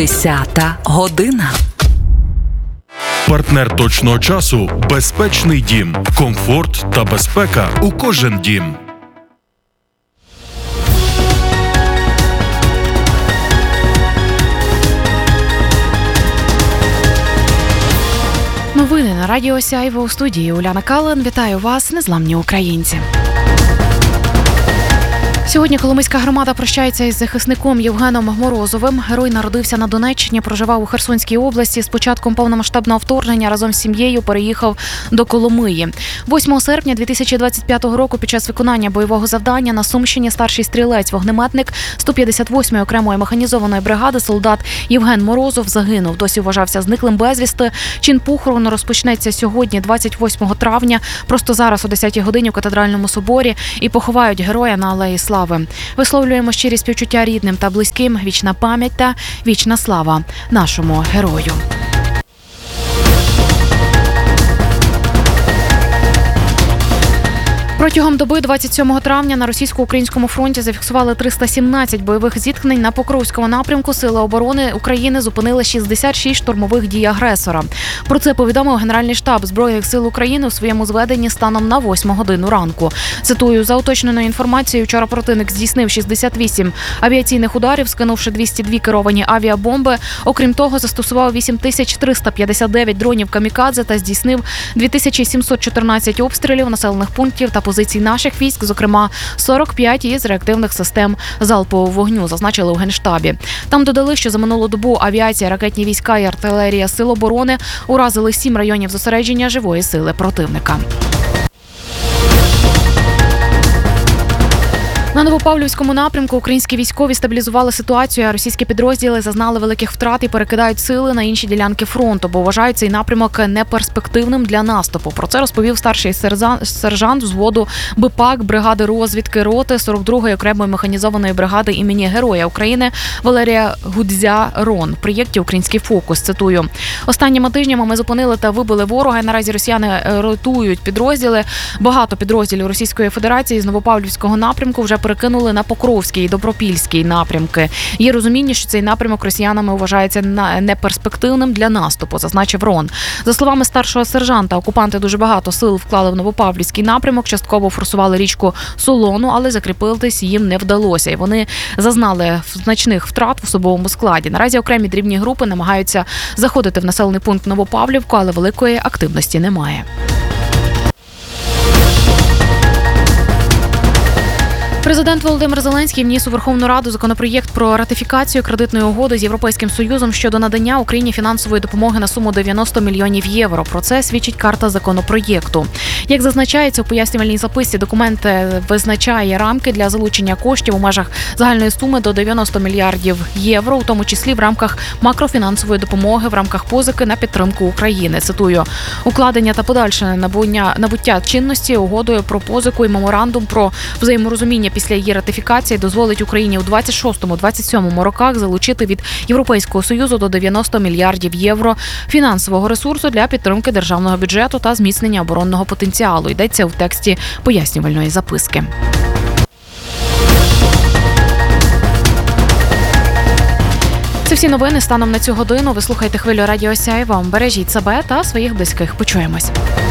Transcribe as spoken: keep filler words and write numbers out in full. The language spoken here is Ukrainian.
Десята година. Партнер точного часу – безпечний дім. Комфорт та безпека у кожен дім. Новини на Радіо Сяйво. У студії Уляна Кален. Вітаю вас, незламні українці. Сьогодні Коломийська громада прощається із захисником Євгеном Морозовим. Герой народився на Донеччині, проживав у Херсонській області. З початком повномасштабного вторгнення разом з сім'єю переїхав до Коломиї. восьмого серпня дві тисячі двадцять п'ятого року під час виконання бойового завдання на Сумщині старший стрілець-вогнеметник сто п'ятдесят восьмої окремої механізованої бригади солдат Євген Морозов загинув. Досі вважався зниклим безвісти. Чин похорону розпочнеться сьогодні, двадцять восьмого травня, просто зараз о десятій годині у Катедральному соборі, і поховають героя на Алеї Слави. Висловлюємо щирі співчуття рідним та близьким. Вічна пам'ять та вічна слава нашому герою. Протягом доби двадцять сьомого травня на російсько-українському фронті зафіксували триста сімнадцять бойових зіткнень. На Покровському напрямку Сили оборони України зупинили шістдесят шість штурмових дій агресора. Про це повідомив Генеральний штаб Збройних сил України у своєму зведенні станом на восьму годину ранку. Цитую, за уточненою інформацією, вчора противник здійснив шістдесят вісім авіаційних ударів, скинувши двісті два керовані авіабомби. Окрім того, застосував вісім тисяч триста п'ятдесят дев'ять дронів камікадзе та здійснив дві тисячі сімсот чотирнадцять обстрілів населених пунктів та позицій наших військ, зокрема сорок п'ять із реактивних систем залпового вогню, зазначили у Генштабі. Там додали, що за минулу добу авіація, ракетні війська і артилерія Сил оборони уразили сім районів зосередження живої сили противника. На Новопавлівському напрямку українські військові стабілізували ситуацію, а російські підрозділи зазнали великих втрат і перекидають сили на інші ділянки фронту, бо вважають цей напрямок неперспективним для наступу. Про це розповів старший сержант взводу БПАК бригади розвідки роти сорок другої окремої механізованої бригади імені Героя України Валерія Гудзя-Рон в проєкті «Український фокус». Цитую. Останніми тижнями ми зупинили та вибили ворога. Наразі росіяни ротують підрозділи. Багато підрозділів Російської Федерації з Новопавлівського напрямку вже перекинули на Покровський і Добропільський напрямки. Є розуміння, що цей напрямок росіянами вважається неперспективним для наступу, зазначив Рон. За словами старшого сержанта, окупанти дуже багато сил вклали в Новопавлівський напрямок, частково форсували річку Солону, але закріпитись їм не вдалося. І вони зазнали значних втрат в особовому складі. Наразі окремі дрібні групи намагаються заходити в населений пункт Новопавлівку, але великої активності немає. Президент Володимир Зеленський вніс у Верховну Раду законопроєкт про ратифікацію кредитної угоди з Європейським Союзом щодо надання Україні фінансової допомоги на суму дев'яносто мільйонів євро. Про це свідчить карта законопроєкту. Як зазначається у пояснювальній записці, документ визначає рамки для залучення коштів у межах загальної суми до дев'яносто мільярдів євро, у тому числі в рамках макрофінансової допомоги, в рамках позики на підтримку України. Цитую, укладення та подальше набуття, набуття чинності угодою про позику і меморандум про взаєморозуміння після її ратифікації дозволить Україні у двадцять шостому - двадцять сьомому роках залучити від Європейського Союзу до дев'яносто мільярдів євро фінансового ресурсу для підтримки державного бюджету та зміцнення оборонного потенціалу. Йдеться в тексті пояснювальної записки. Це всі новини станом на цю годину. Ви слухаєте хвилю Радіо Сяйво. Бережіть себе та своїх близьких. Почуємось.